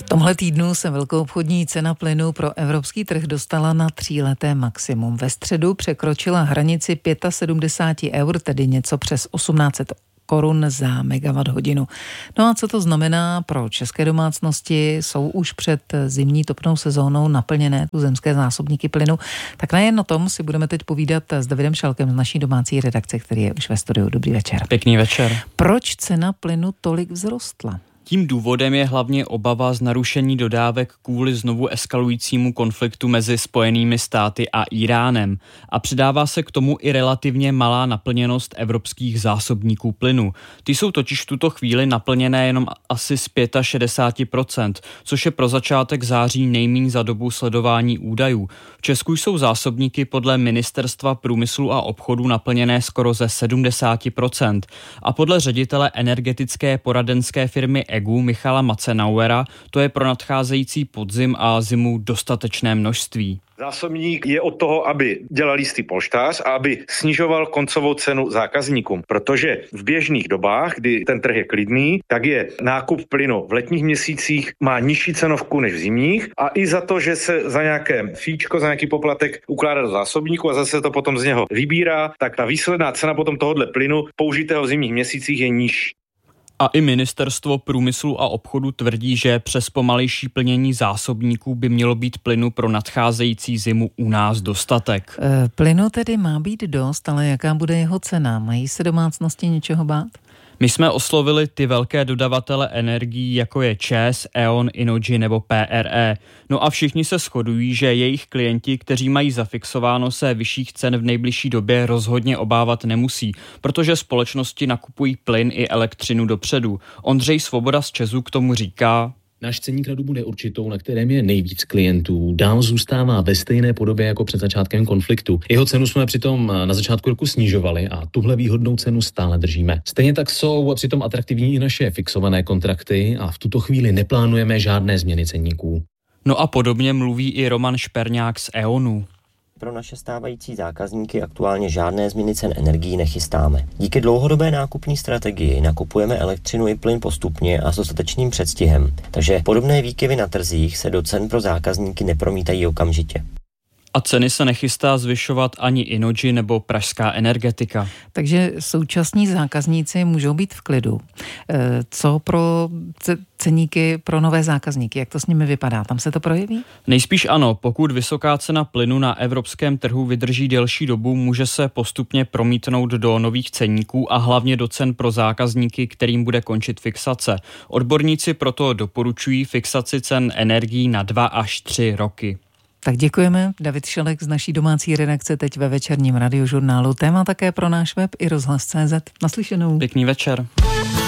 V tomhle týdnu se velkoobchodní cena plynu pro evropský trh dostala na 3leté maximum. Ve středu překročila hranici 75 eur, tedy něco přes 1800 korun za megawatt hodinu. No a co to znamená pro české domácnosti? Jsou už před zimní topnou sezónou naplněné tuzemské zásobníky plynu? Tak nejen o tom si budeme teď povídat s Davidem Šalkem z naší domácí redakce, který je už ve studiu. Dobrý večer. Pěkný večer. Proč cena plynu tolik vzrostla? Tím důvodem je hlavně obava z narušení dodávek kvůli znovu eskalujícímu konfliktu mezi Spojenými státy a Íránem. A přidává se k tomu i relativně malá naplněnost evropských zásobníků plynu. Ty jsou totiž v tuto chvíli naplněné jenom asi z 65%, což je pro začátek září nejméně za dobu sledování údajů. V Česku jsou zásobníky podle Ministerstva průmyslu a obchodu naplněné skoro ze 70%. A podle ředitele energetické poradenské firmy EGU Michala Matzenauera to je pro nadcházející podzim a zimu dostatečné množství. Zásobník je od toho, aby dělal jistý polštář a aby snižoval koncovou cenu zákazníkům, protože v běžných dobách, kdy ten trh je klidný, tak je nákup plynu v letních měsících má nižší cenovku než v zimních a i za to, že se za nějaké fíčko, za nějaký poplatek ukládá do zásobníku a zase to potom z něho vybírá, tak ta výsledná cena potom tohohle plynu použitého v zimních měsících je nižší. A i Ministerstvo průmyslu a obchodu tvrdí, že přes pomalejší plnění zásobníků by mělo být plynu pro nadcházející zimu u nás dostatek. Plynu tedy má být dost, ale jaká bude jeho cena? Mají se domácnosti něčeho bát? My jsme oslovili ty velké dodavatele energií, jako je ČEZ, E.ON, Innogy nebo PRE. No a všichni se shodují, že jejich klienti, kteří mají zafixováno se vyšších cen v nejbližší době, rozhodně obávat nemusí, protože společnosti nakupují plyn i elektřinu dopředu. Ondřej Svoboda z ČEZu k tomu říká: Náš ceník na dobu neurčitou, na kterém je nejvíc klientů, dál zůstává ve stejné podobě jako před začátkem konfliktu. Jeho cenu jsme přitom na začátku roku snižovali a tuhle výhodnou cenu stále držíme. Stejně tak jsou přitom atraktivní i naše fixované kontrakty a v tuto chvíli neplánujeme žádné změny ceníků. No a podobně mluví i Roman Šperňák z E.ONu. Pro naše stávající zákazníky aktuálně žádné změny cen energií nechystáme. Díky dlouhodobé nákupní strategii nakupujeme elektřinu i plyn postupně a s dostatečným předstihem, takže podobné výkyvy na trzích se do cen pro zákazníky nepromítají okamžitě. A ceny se nechystá zvyšovat ani Innogy nebo Pražská energetika. Takže současní zákazníci můžou být v klidu. Co pro ceníky pro nové zákazníky? Jak to s nimi vypadá? Tam se to projeví? Nejspíš ano. Pokud vysoká cena plynu na evropském trhu vydrží delší dobu, může se postupně promítnout do nových ceníků a hlavně do cen pro zákazníky, kterým bude končit fixace. Odborníci proto doporučují fixaci cen energií na 2 až 3 roky. Tak děkujeme. David Šalek z naší domácí redakce teď ve večerním radiožurnálu. Téma také pro náš web i rozhlas.cz. Naslyšenou. Pěkný večer.